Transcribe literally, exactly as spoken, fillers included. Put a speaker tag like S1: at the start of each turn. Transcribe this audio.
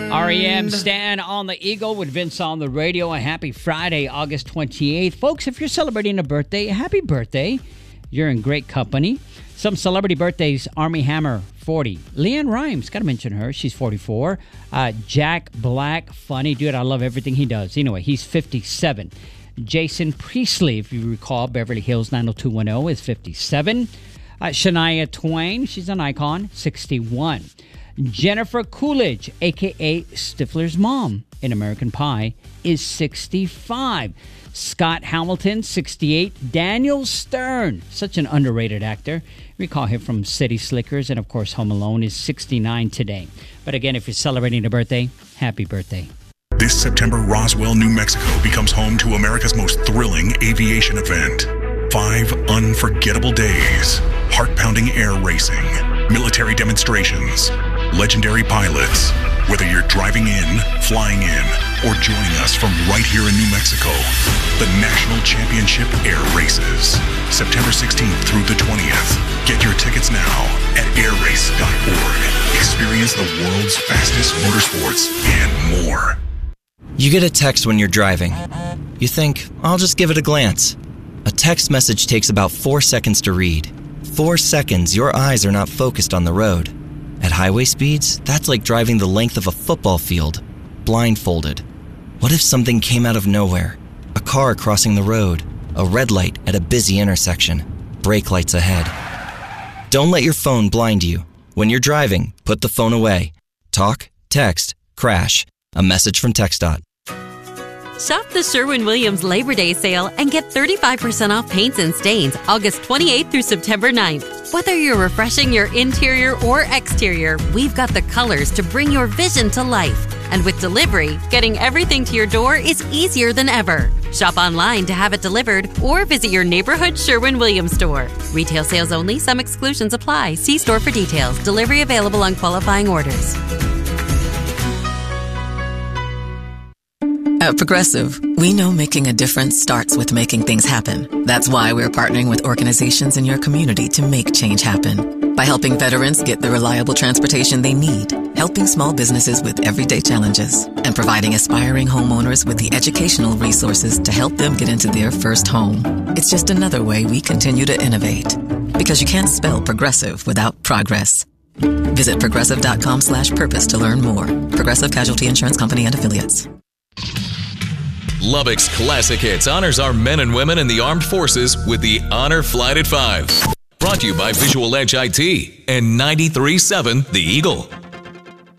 S1: R E M, Stand on the Eagle with Vince on the radio. A happy Friday, August twenty-eighth. Folks, if you're celebrating a birthday, happy birthday. You're in great company. Some celebrity birthdays: Armie Hammer, forty. Leanne Rimes, got to mention her. She's forty-four. Uh, Jack Black, funny dude. I love everything he does. Anyway, he's fifty-seven. Jason Priestley, if you recall, Beverly Hills nine oh two one oh, is fifty-seven. Uh, Shania Twain, she's an icon, sixty-one. Jennifer Coolidge, a k a. Stifler's mom in American Pie, is sixty-five. Scott Hamilton, sixty-eight. Daniel Stern, such an underrated actor. Recall him from City Slickers and, of course, Home Alone, is sixty-nine today. But again, if you're celebrating a birthday, happy birthday.
S2: This September, Roswell, New Mexico becomes home to America's most thrilling aviation event. Five unforgettable days, heart-pounding air racing, military demonstrations, legendary pilots. Whether you're driving in, flying in, or joining us from right here in New Mexico, the National Championship Air Races, September sixteenth through the twentieth. Get your tickets now at air race dot org. Experience the world's fastest motorsports and more.
S3: You get a text when you're driving. You think, I'll just give it a glance. A text message takes about four seconds to read. Four seconds, your eyes are not focused on the road. At highway speeds, that's like driving the length of a football field, blindfolded. What if something came out of nowhere? A car crossing the road, a red light at a busy intersection, brake lights ahead. Don't let your phone blind you. When you're driving, put the phone away. Talk, text, crash. A message from TxDOT.
S4: Shop the Sherwin-Williams Labor Day sale and get thirty-five percent off paints and stains August twenty-eighth through September ninth. Whether you're refreshing your interior or exterior, we've got the colors to bring your vision to life. And with delivery, getting everything to your door is easier than ever. Shop online to have it delivered or visit your neighborhood Sherwin-Williams store. Retail sales only. Some exclusions apply. See store for details. Delivery available on qualifying orders.
S5: At Progressive, we know making a difference starts with making things happen. That's why we're partnering with organizations in your community to make change happen. By helping veterans get the reliable transportation they need, helping small businesses with everyday challenges, and providing aspiring homeowners with the educational resources to help them get into their first home. It's just another way we continue to innovate. Because you can't spell progressive without progress. Visit progressive.com slash purpose to learn more. Progressive Casualty Insurance Company and Affiliates.
S6: Lubbock's Classic Hits honors our men and women in the armed forces with the Honor Flight at five. Brought to you by Visual Edge I T and ninety-three point seven The Eagle.